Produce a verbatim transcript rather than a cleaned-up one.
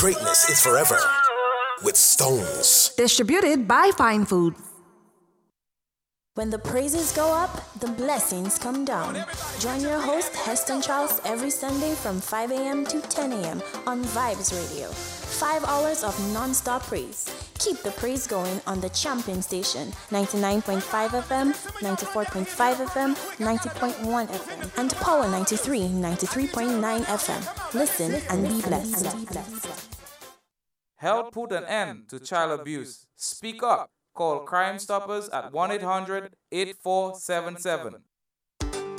Greatness is forever with Stones. Distributed by Fine Food. When the praises go up, the blessings come down. Join your host, Heston Charles, every Sunday from five a.m. to ten a.m. on Vibes Radio. Five hours of non-stop praise. Keep the praise going on the champion station, ninety-nine point five F M, ninety-four point five F M, ninety point one F M, and Power ninety-three, ninety-three point nine F M. Listen and be blessed. Help put an end to child abuse. Speak up. Call Crime Stoppers at one eight hundred eight four seven seven.